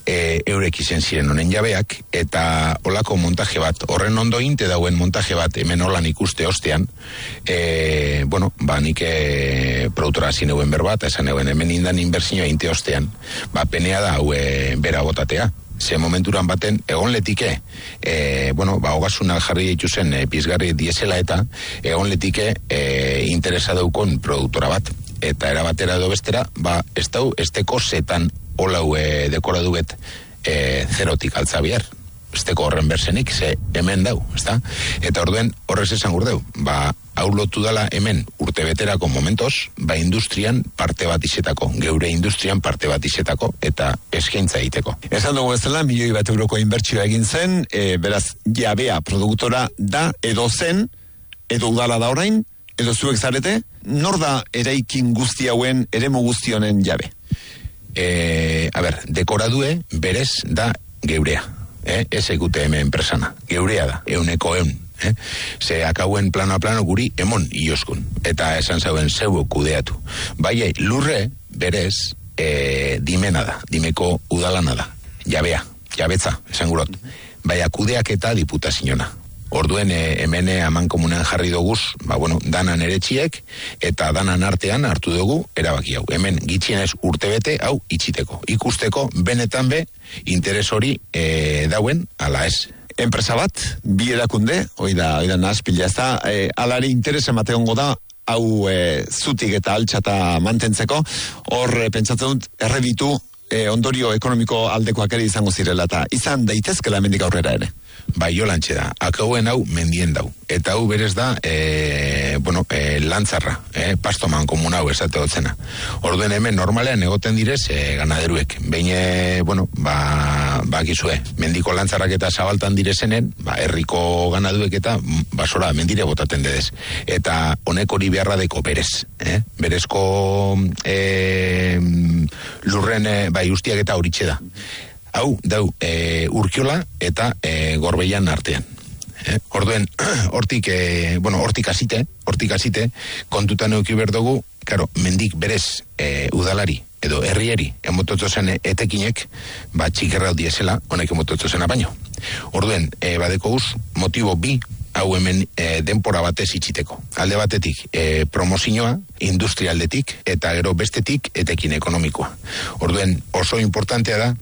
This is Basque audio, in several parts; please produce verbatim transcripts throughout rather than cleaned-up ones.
e, eurek izen ziren honen jabeak, eta olako montaje bat, horren ondo inte dauen montaje bat, hemen holan ikuste ostean, e, bueno, ba, nik e, produktora zineuen berbat, esan euen hemen indan inbertsioa inte ostean, ba, penea da hau e, bera botatea. Ze momenturan baten, egon letike, e, bueno, ba, hogasunak jarri ditu zen e, pizgarri diesela eta egon letike e, interesa daukon produktora bat. Eta erabatera edo bestera, ba, ez dau, ez teko zetan holau e, dekora duet e, zerotik altza bihar. Ez teko horren bersenik, ze hemen dau, ez da? Eta orduen horrez esan gurdeu, ba, hau lotu dala hemen urte beterako momentoz, ba, industrian parte bat izetako, geure industrian parte bat izetako, eta eskaintza egiteko. Esan dugu bezala, milioi bat euroko inbertsioa egin zen, e, beraz, jabea produktora da, edo zen, edo udala da orain, edo zuek zarete, nor da eraikin guzti hauen, eremu guzti honen jabe? E, a ber, dekoradue berez da geurea. Eh? Ez egute hemen enpresana. Geurea da, euneko eun. Eh? Ze akauen plano a plano guri emon ioskun. Eta esan zauen zeu kudeatu. Bai, lurre berez e, dimena da, dimeko udalana da. Jabea, jabetza, esan gurot. Bai, kudeak eta diputaziona. Orduen e, hemen aman komunean jarri doguz, ba bueno, danan eretxiek, eta danan artean hartu dugu erabaki hau. Hemen gitxienez urtebete hau itxiteko. Ikusteko benetan be interes hori e, dauen, ala ez. Enpresa bat, bi erakunde, hoi da, hoi da nazpila, ez da, e, alari interes emateongo da, hau e, zutik eta altxata mantentzeko, hor e, pentsatzen dut, erreditu e, ondorio ekonomiko aldekoak ere izango zirela, eta izan daitezkela hemendik aurrera ere. Bai, jolantxe da, akauen hau mendien dau. Eta hau berez da, e, bueno, e, lantzarra, e, pastoman komun hau esate hotzena. Orduen hemen normalean egoten direz e, ganaderuek. Behin, e, bueno, ba, ba gizue, mendiko lantzarrak eta zabaltan direzenen, ba, herriko ganaduek eta basora mendire botaten dedez. Eta honek hori beharra deko berez. Eh? Berezko e, lurren, e, bai, ustiak eta horitxe da. Hau, dau, e, urkiola eta e, gorbeian artean. Eh? Orduen, hortik, e, bueno, hortik asite, hortik asite, kontutan euki berdugu, karo, mendik berez e, udalari, edo herrieri, emototzo zen etekinek, ba, txikerra diesela, honek emototzo zena baino. Orduen, e, badeko uz, motibo bi, hau hemen e, denpora batez itxiteko. Alde batetik, e, promozioa, industrialdetik, eta gero bestetik, etekin ekonomikoa. Orduen, oso importantea da,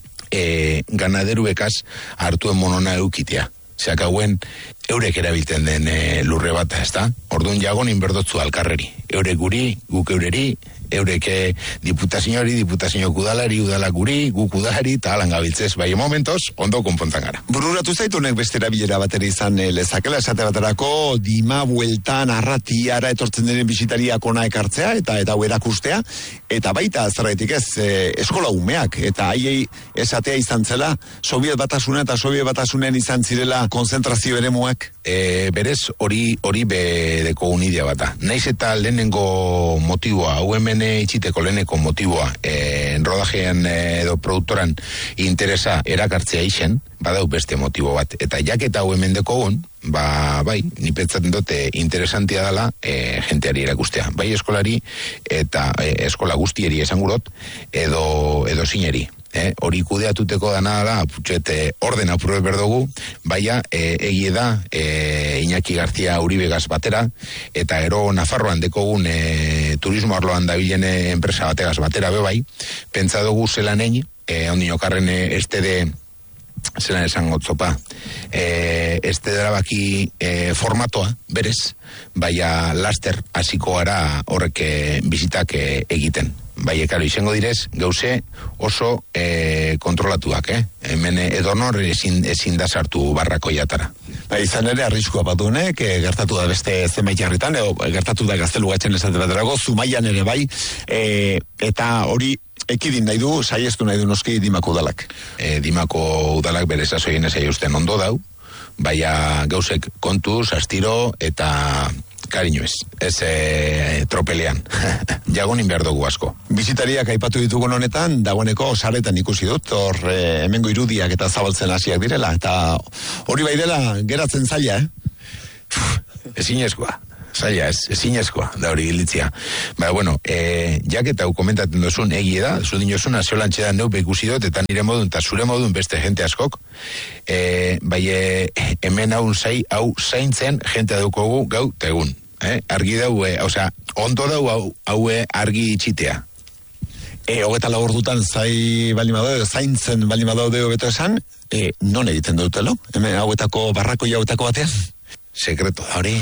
E, ganaderuekaz hartuen monona eukitea. Zeak hauen eurek erabilten den e, lurre bat, ez da? Orduan jagon inberdotzu alkarreri. Eurek guri, guk eureri, eurek diputazioari, diputazio udalari, udala guri, guk udalari, eta alan gabiltzez, bai momentoz, ondo konpontan gara. Bururatu zaitunek beste erabilera batera izan e, lezakela, esate baterako, dima, bueltan, arratiara etortzen diren bisitariak ona ekartzea, eta eta hau erakustea, eta baita, zerraitik ez, e, eskola umeak, eta haiei esatea izan zela, Sobiet Batasuna eta Sobiet Batasunean izan zirela konzentrazio eremuak. E, berez, hori hori bedeko unidia bata. Naiz eta lehenengo motiboa, hau hemen itxiteko leheneko motiboa, e, rodajean e, edo produktoran interesa erakartzea isen, badau beste motibo bat. Eta jaketa hau hemen deko gon, ba, bai, ni pentsatzen dute interesantia dela e, jenteari erakustea. Bai eskolari eta e, eskola guztieri esan gurot, edo, edo zineri. Eh, hori kudeatuteko dana da, putxet, eh, orden apurre berdugu, baina eh, egie da eh, Iñaki García Uribegaz batera, eta gero Nafarroan dekogun eh, turismo arloan dabilen eh, enpresa bategaz batera bebai, pentsa dugu zelan egin, eh, ondino karren eh, este de zelan esan gotzopa, eh, este derabaki eh, formatoa, berez, baina laster hasiko gara horrek eh, bizitak eh, egiten. Bai, ekaro, izango direz, gauze oso e, kontrolatuak, eh? Hemen edonor ezin, ezin da sartu barrako jatara. Ba, izan ere, arriskua bat duenek, e, gertatu da beste zenbait jarritan, edo gertatu da Gaztelu Gatzen esate baterako, Zumaian ere bai, e, eta hori ekidin nahi du, saiestu nahi du noski Dimako udalak. E, Dimako udalak bere zazoien ez usten ondo dau, baina gauzek kontuz, astiro eta kariño ez, ez e, tropelean. Jagonin behar dugu asko. Bizitariak aipatu ditugun honetan, dagoeneko saretan ikusi dut, hor e, hemengo irudiak eta zabaltzen hasiak direla, eta hori bai dela geratzen zaila, eh? Ezinezkoa. zaila ez, ezinezkoa, da hori gilitzia. Ba, bueno, e, jaketa hau komentatzen duzun egie da, zu dinozuna zeolantxe da neupe ikusi dut, eta nire modun, eta zure modun beste jente askok, e, bai e, hemen hau zai, hau zaintzen jente daukogu gau eta egun. Eh? Argi dau, e, osea, ondo dau hau, hau e, argi itxitea. E, hogeta labordutan zai bali madaude, zaintzen bali madaude beto esan, e, non egiten dutelo? Hemen hauetako barrako hauetako batean? Sekreto da hori.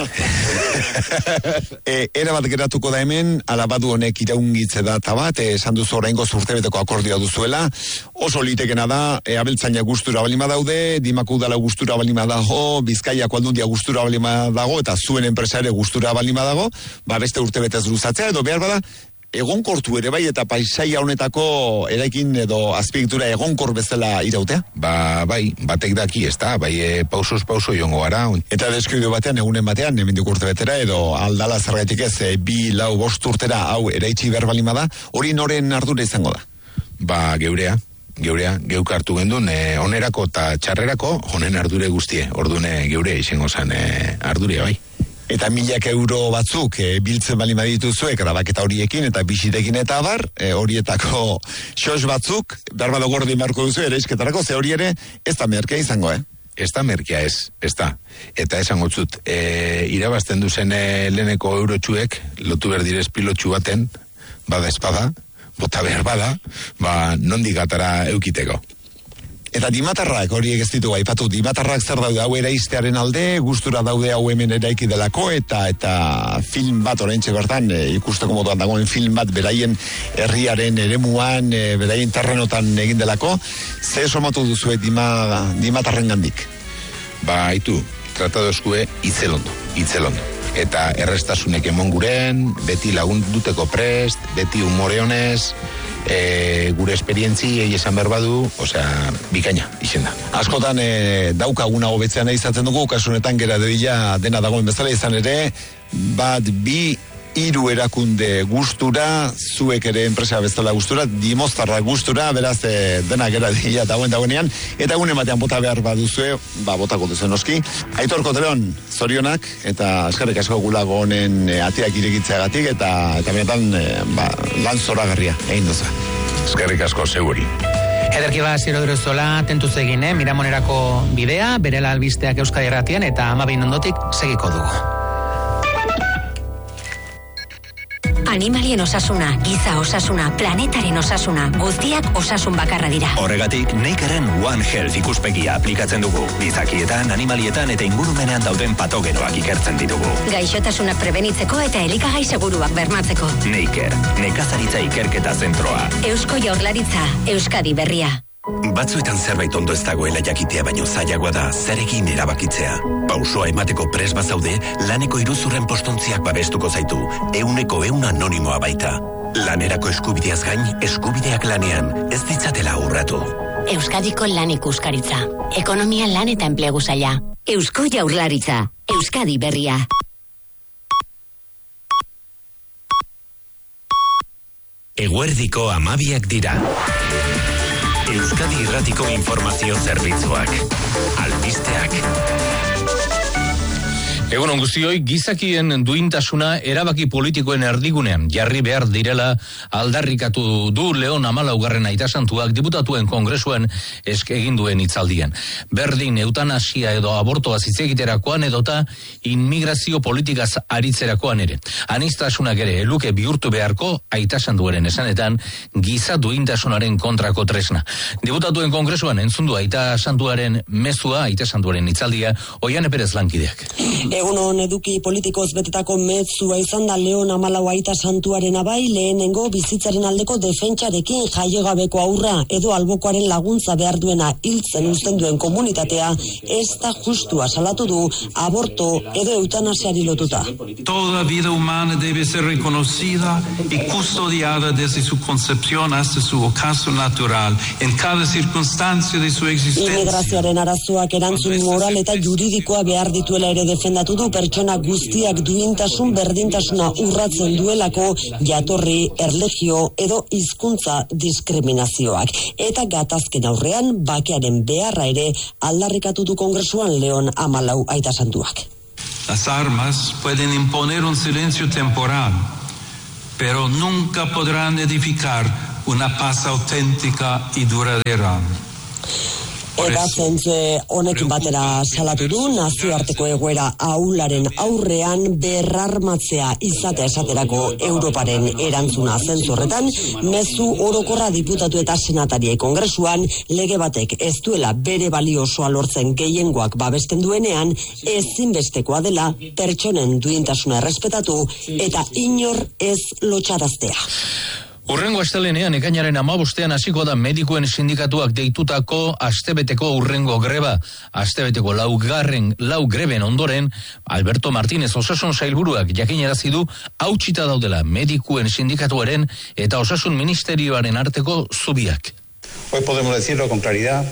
e, era bat geratuko da hemen, alabadu honek iraungitze data bat, e, esan duzu oraingo urtebeteko akordioa duzuela, oso litekena da, e, abeltzaina gustura balima daude, Dimako udala gustura balima dago, Bizkaiako aldundia gustura balima dago, eta zuen enpresa ere gustura balima dago, ba beste urtebetez luzatzea, edo behar bada, egonkortu ere bai eta paisaia honetako eraikin edo azpiegitura egonkor bezala irautea? Ba, bai, batek daki, ez da, bai, e, pausuz pauso joango gara. Eta deskridu batean, egunen batean, hemendik urte betera, edo aldala zergatik ez, e, bi, lau, bost urtera, hau, eraitsi berbalima da, hori noren ardura izango da? Ba, geurea, geurea, geuk hartu gendun, e, onerako eta txarrerako, honen ardure guztie, ordune geure izango zen e, ardure, bai. Eta milak euro batzuk e, biltzen bali madituzuek, grabaketa horiekin eta bisitekin eta abar, e, horietako xos batzuk, berbado gordi marko duzu ere izketarako, ze hori ere ez da merkea izango, eh? Ez da merkea ez, ez da. Eta esango zut, e, irabazten duzen e, leheneko eurotxuek, lotu berdirez pilotxu baten, bada espada, bota behar bada, ba, nondik atara eukiteko. Eta dimatarrak, horiek ez ditu aipatu, dimatarrak zer daude hau eraiztearen alde, gustura daude hau hemen eraiki delako, eta eta film bat oraintxe bertan, e, ikusteko moduan dagoen film bat beraien herriaren eremuan, e, beraien terrenotan egin delako, ze somatu duzue dima, dimatarren gandik? Ba, haitu, tratado eskue itzelondo, itzelondo. Eta errestasunek emon guren, beti lagunduteko prest, beti humore honez, e, gure esperientzi egi esan behar badu, osea, bikaina, izenda. Askotan e, daukaguna hobetzean izaten dugu, kasunetan gera doia dena dagoen bezala izan ere, bat bi hiru erakunde gustura, zuek ere enpresa bezala gustura, dimoztarra gustura, beraz e, dena gera doia dagoen dagoenean, eta egun ematean bota behar baduzue, ba, botako duzen oski. Aitor Koteleon, zorionak, eta eskerrik asko gulago honen e, ateak irekitzeagatik, eta, eta benetan e, ba, lan zoragarria, egin duzu. Eskerrik asko zeuri. Ederki ba, Ziro Durozola, tentuz egin, eh? Miramonerako bidea, berela albisteak Euskadi Irratian, eta amabein ondotik segiko dugu. Animalien osasuna, giza osasuna, planetaren osasuna, guztiak osasun bakarra dira. Horregatik, Neikeren One Health ikuspegia aplikatzen dugu. Gizakietan, animalietan eta ingurumenean dauden patogenoak ikertzen ditugu. Gaixotasunak prebenitzeko eta elikagai seguruak bermatzeko. Neiker, nekazaritza ikerketa zentroa. Eusko Jaurlaritza, Euskadi berria. Batzuetan zerbait ondo ez dagoela jakitea baino zailagoa da zerekin erabakitzea. Pausoa emateko pres bazaude, laneko iruzurren postontziak babestuko zaitu, euneko eun anonimoa baita. Lanerako eskubideaz gain, eskubideak lanean, ez ditzatela urratu. Euskadiko lan ikuskaritza. Ekonomia lan eta enplegu saila. Eusko Jaurlaritza, Euskadi berria. Eguerdiko amabiak dira. Euskadi Irratiko informazio zerbitzuak. Albisteak. Egun guztioi, gizakien duintasuna erabaki politikoen erdigunean jarri behar direla aldarrikatu du Leon Hamalaugarren Aitasantuak diputatuen kongresuan esk egin duen hitzaldian. Berdin eutanasia edo abortoa hitz egiterakoan edota inmigrazio politikaz aritzerakoan ere. Aniztasunak ere eluke bihurtu beharko Aitasantuaren esanetan giza duintasunaren kontrako tresna. Diputatuen kongresuan entzundu Aitasantuaren mezua, Aitasantuaren hitzaldia, Oiane Perez lankideak. Egunon eduki politikoz betetako metzua izan da Leon Hamalau Aitasantuaren abai lehenengo bizitzaren aldeko defentsarekin jaiegabeko aurra edo albokoaren laguntza behar duena hiltzen uzten duen komunitatea ez da justua salatu du aborto edo eutanasiari lotuta. Toda vida humana debe ser reconocida y custodiada desde su concepción hasta su ocaso natural en cada circunstancia de su existencia. Inmigrazioaren arazoak erantzun moral eta juridikoa behar dituela ere defendatu du pertsona guztiak duintasun berdintasuna urratzen duelako jatorri, erlegio edo hizkuntza diskriminazioak. Eta gatazken aurrean bakearen beharra ere aldarrikatu du kongresuan Leon Hamalau Aitasantuak. Las armas pueden imponer un silencio temporal, pero nunca podrán edificar una paz auténtica y duradera. Eta zentze honekin batera salatu du nazioarteko egoera ahularen aurrean berrarmatzea izatea esaterako Europaren erantzuna zentzorretan, mezu orokorra diputatu eta senatarie kongresuan lege batek ez duela bere balio osoa lortzen gehiengoak babesten duenean ezinbestekoa dela pertsonen duintasuna errespetatu eta inor ez lotsaraztea. Urrengo astelenean ekainaren hamabostean hasiko da medikuen sindikatuak deitutako astebeteko urrengo greba. Astebeteko laugarren lau greben ondoren, Alberto Martínez osasun sailburuak jakinarazi du hautsita daudela medikuen sindikatuaren eta osasun ministerioaren arteko zubiak. Hoy podemos decirlo con claridad,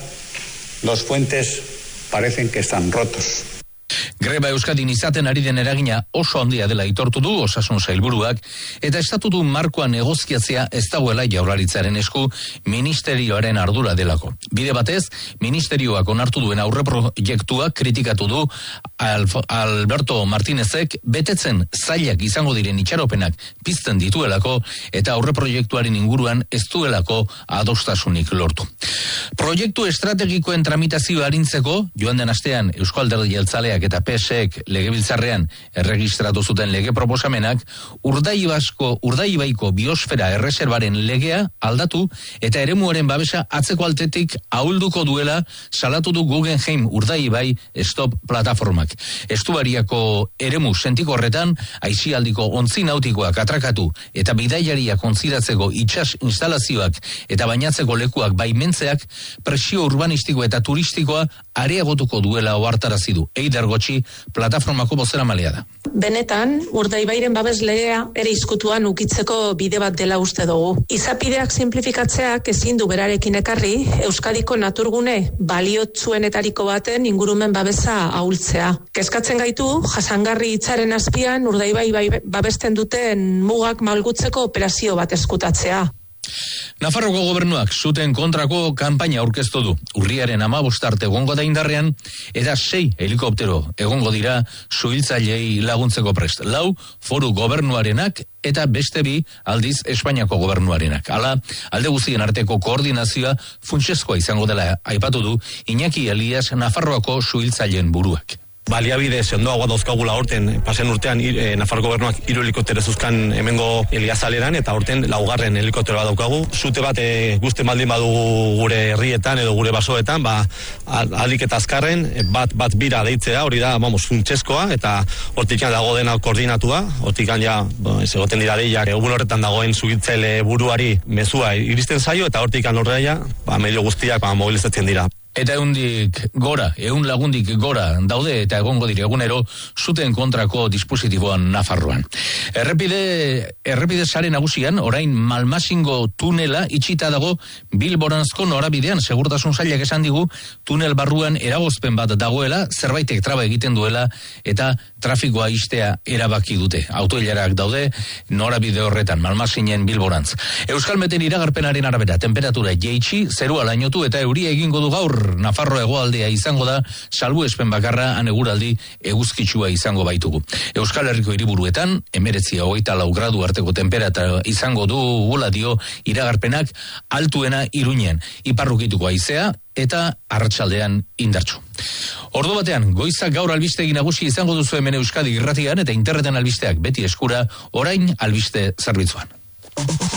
los puentes parecen que están rotos. Greba Euskadin izaten ari den eragina oso handia dela aitortu du osasun sailburuak eta estatutu markoa negoziatzea ez dagoela Jaurlaritzaren esku ministerioaren ardura delako. Bide batez, ministerioak onartu duen aurreproiektua kritikatu du Alf, Alberto Martínezek betetzen zailak izango diren itxaropenak pizten dituelako eta aurreproiektuaren inguruan ez duelako adostasunik lortu. Proiektu estrategikoen tramitazioa arintzeko, joan den astean Eusko Alderdi Jeltzaleak eta P S ek legebiltzarrean erregistratu zuten lege proposamenak Urdaibaiko Urdaibaiko biosfera erreserbaren legea aldatu eta eremuaren babesa atzeko altetik ahulduko duela salatu du Guggenheim Urdaibai Stop plataformak. Estuariako eremu sentiko horretan aisialdiko ontzi nautikoak atrakatu eta bidaiariak ontzidatzeko itsas instalazioak eta bainatzeko lekuak baimentzeak presio urbanistiko eta turistikoa areagotuko duela ohartarazi du. Eider Gotxi plataformako bozeramalea da. Benetan, Urdaibairen babes legea ere izkutuan ukitzeko bide bat dela uste dugu. Izapideak simplifikatzeak ezin du berarekin ekarri Euskadiko naturgune baliotsuenetariko baten ingurumen babesa ahultzea. Kezkatzen gaitu, jasangarri hitzaren azpian Urdaibai babesten duten mugak malgutzeko operazio bat eskutatzea. Nafarroko gobernuak zuten kontrako kanpaina aurkeztu du. Urriaren hamabost arte egongo da indarrean eta sei helikoptero egongo dira suhiltzailei laguntzeko prest. Lau foru gobernuarenak eta beste bi aldiz Espainiako gobernuarenak. Hala, alde guztien arteko koordinazioa funtsezkoa izango dela aipatu du Iñaki Elias Nafarroako suhiltzaileen buruak. Baliabide sendoagoa dauzkagula horten, pasen urtean e, Nafarroko gobernuak hiru helikoptero zuzkan hemengo Eliazaleran eta horten laugarren helikoptero bat daukagu. Zute bat e, guzti baldin badugu gure herrietan edo gure basoetan, ba, alik eta azkarren, bat bat bira deitzea, hori da, vamos, funtsezkoa, eta hortikan dago dena koordinatua, hortikan ja, bo, egoten dira deiak, egun horretan dagoen zugitzaile buruari mezua iristen zaio, eta hortikan horreia, ba, medio guztiak ba, mobilizatzen dira. Eta eundik gora, eun lagundik gora daude eta egongo dire egunero zuten kontrako dispositiboan Nafarroan. Errepide, errepide sare nagusian, orain Malmasingo tunela itxita dago Bilboranzko norabidean, segurtasun sailak esan digu, tunel barruan eragozpen bat dagoela, zerbaitek traba egiten duela eta trafikoa istea erabaki dute. Autoilarak daude norabide horretan, Malmasinen Bilborantz. Euskalmeten iragarpenaren arabera, temperatura jeitsi, zerua lainotu eta euria egingo du gaur. Nafarro hegoaldea izango da, salbuespen bakarra aneguraldi eguzkitsua izango baitugu. Euskal Herriko hiriburuetan, emeretzi hogeita lau gradu arteko temperatura izango du gula dio iragarpenak altuena Iruñen. Iparrukituko haizea eta arratsaldean indartsu. Ordu batean, goizak gaur albistegi nagusi izango duzu hemen Euskadi irratian eta interneten albisteak beti eskura, orain albiste zerbitzuan.